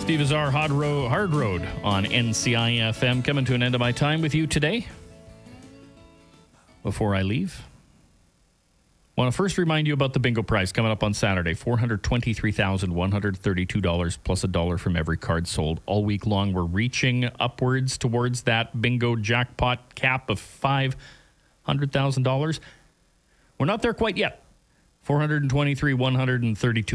Steve Azar, Hard Road on NCI-FM. Coming to an end of my time with you today. Before I leave, I want to first remind you about the bingo prize coming up on Saturday. $423,132 plus $1 from every card sold. All week long, we're reaching upwards towards that bingo jackpot cap of $500,000. We're not there quite yet. $423,132.